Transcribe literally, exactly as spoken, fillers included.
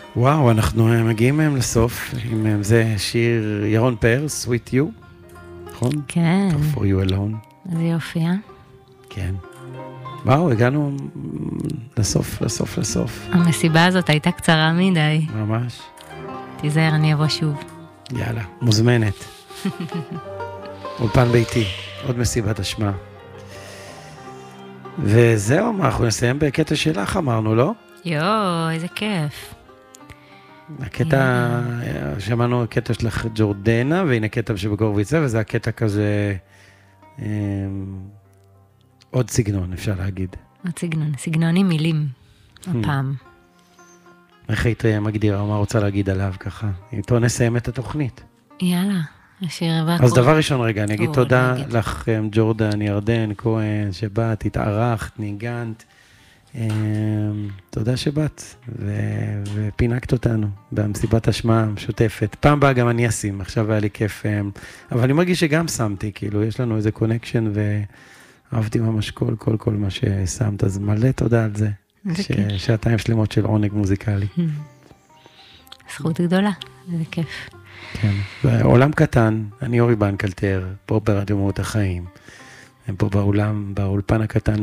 וואו, אנחנו מגיעים מהם לסוף, עם זה שיר ירון פאר, Sweet You, נכון? כן. For You Alone. זה יופי, אה? כן. וואו, הגענו לסוף, לסוף, לסוף. המסיבה הזאת הייתה קצרה מדי. ממש. תיזהר, אני אבוא שוב. יאללה, מוזמנת. אולפן ביתי, עוד מסיבת אשמה. וזהו, מה, אנחנו נסיים בקטע שלך, אמרנו, לא? יואו, איזה כיף. הקטע, שמענו הקטע שלך ג'ורדנה, והנה קטע שבגורביצה, וזה הקטע כזה, אה, עוד סגנון, אפשר להגיד. עוד סגנון, סגנון עם מילים, הפעם. איך היית מגדירה, מה רוצה להגיד עליו ככה? איתו נסיים את התוכנית. יאללה, השיר הבא. אז דבר ראשון רגע, אני אגיד תודה לך, ג'ורדן, ירדן, כהן, שבאת, התארחת, ניגנת. תודה שבאת, ופינקת אותנו במסיבת אשמה משותפת. פעם באה גם אני אשים, עכשיו היה לי כיף, אבל אני מרגיש שגם שמתי, כאילו, יש לנו איזה קונקשן, ואהבתי ממש כל, כל, כל מה ששמת, אז מלא תודה על זה. שעתיים שלמות של עונג מוזיקלי. זכות גדולה, זה כיף. כן, בעולם קטן, אני אורי בנקלטר, פה ברדיו מהות החיים, הם פה באולם, באולפן הקטן,